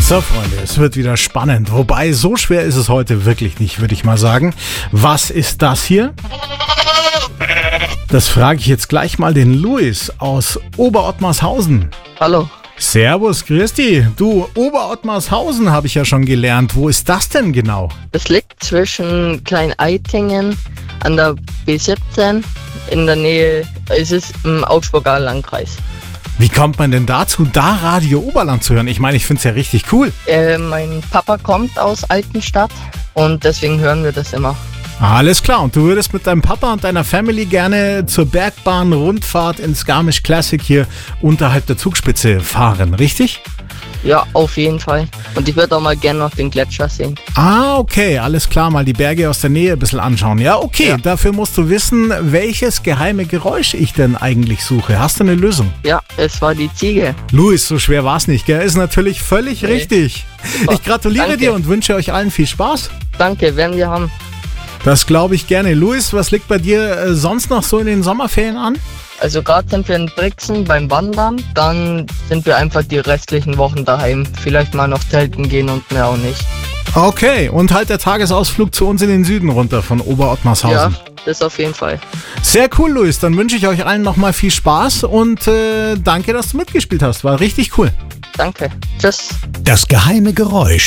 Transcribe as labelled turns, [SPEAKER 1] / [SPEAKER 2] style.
[SPEAKER 1] So, Freunde, es wird wieder spannend. Wobei, so schwer ist es heute wirklich nicht, würde ich mal sagen. Was ist das hier? Das frage ich jetzt gleich mal den Luis aus Oberottmarshausen.
[SPEAKER 2] Hallo.
[SPEAKER 1] Servus, grüß dich. Du, Oberottmarshausen habe ich ja schon gelernt. Wo ist das denn genau?
[SPEAKER 2] Das liegt zwischen Klein-Eitingen an der B17 in der Nähe, es ist im Augsburger Landkreis.
[SPEAKER 1] Wie kommt man denn dazu, da Radio Oberland zu hören? Ich meine, ich finde es ja richtig cool.
[SPEAKER 2] Mein Papa kommt aus Altenstadt und deswegen hören wir das immer.
[SPEAKER 1] Alles klar, und du würdest mit deinem Papa und deiner Family gerne zur Bergbahn-Rundfahrt ins Garmisch Classic hier unterhalb der Zugspitze fahren, richtig?
[SPEAKER 2] Ja, auf jeden Fall. Und ich würde auch mal gerne noch den Gletscher sehen.
[SPEAKER 1] Ah, okay, alles klar, mal die Berge aus der Nähe ein bisschen anschauen. Ja, okay, Dafür musst du wissen, welches geheime Geräusch ich denn eigentlich suche. Hast du eine Lösung?
[SPEAKER 2] Ja, es war die Ziege.
[SPEAKER 1] Luis, so schwer war's nicht, gell? Ist natürlich völlig richtig.
[SPEAKER 2] Super.
[SPEAKER 1] Ich gratuliere dir und wünsche euch allen viel Spaß.
[SPEAKER 2] Danke, werden wir haben.
[SPEAKER 1] Das glaube ich gerne. Luis, was liegt bei dir sonst noch so in den Sommerferien an?
[SPEAKER 2] Also gerade sind wir in Brixen beim Wandern, dann sind wir einfach die restlichen Wochen daheim. Vielleicht mal noch zelten gehen und mehr auch nicht.
[SPEAKER 1] Okay, und halt der Tagesausflug zu uns in den Süden runter von Oberottmarshausen.
[SPEAKER 2] Ja, das auf jeden Fall.
[SPEAKER 1] Sehr cool, Luis. Dann wünsche ich euch allen nochmal viel Spaß und danke, dass du mitgespielt hast. War richtig cool.
[SPEAKER 2] Danke. Tschüss.
[SPEAKER 3] Das geheime Geräusch